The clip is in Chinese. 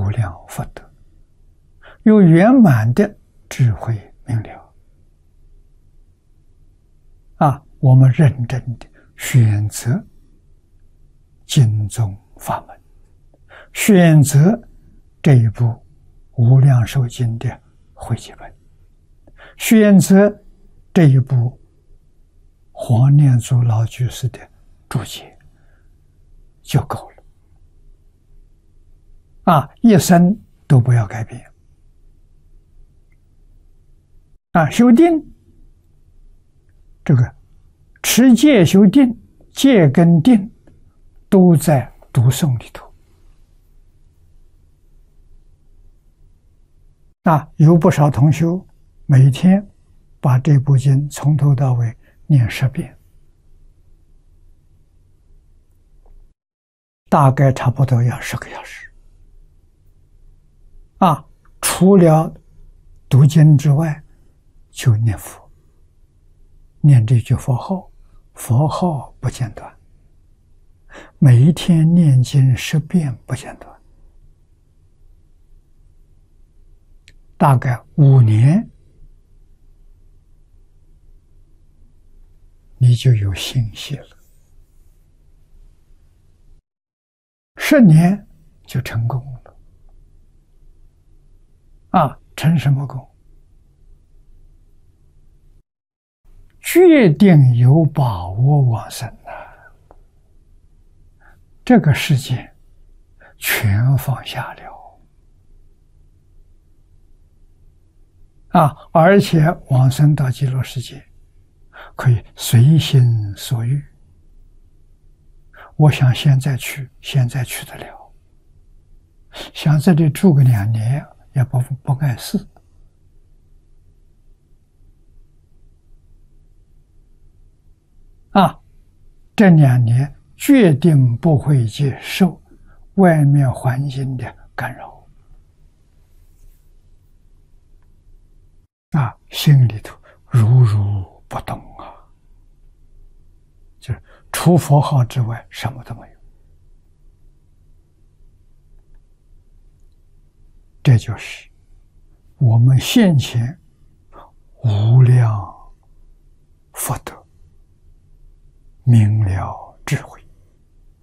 无量福德，有圆满的智慧明了。我们认真的选择经宗法门，选择这一部《无量寿经》的汇集本，选择这一部黄念祖老居士的注解就够了。一生都不要改变。修定，这个持戒修定，戒跟定都在读诵里头。有不少同修每天把这部经从头到尾念10遍，大概差不多要10个小时。除了读经之外，就念佛，念这句佛号，佛号不间断，每一天念经10遍不间断，大概5年，你就有信息了。10年就成功了。成什么功？决定有把握往生这个世界全放下了而且往生到极乐世界可以随心所欲。我想现在去得了，想这里住个2年也不碍事。这2年决定不会接受外面环境的干扰。心里头如如不动就是除佛号之外什么都没有。这就是我们现前无量福德明了智慧。